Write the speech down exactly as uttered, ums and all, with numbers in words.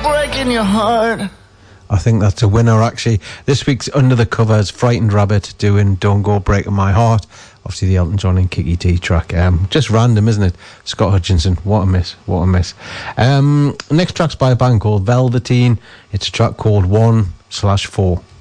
breaking your heart. I think that's a winner, actually. This week's Under the Covers, Frightened Rabbit doing Don't Go Breaking My Heart. Obviously, the Elton John and Kiki T track. Um, just random, isn't it? Scott Hutchinson, what a miss, what a miss. Um, next track's by a band called Velveteen. It's a track called One slash Four.